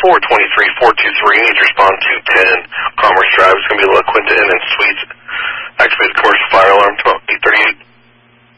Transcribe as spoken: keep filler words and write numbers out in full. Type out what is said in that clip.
four two three, four two three. Need to respond to ten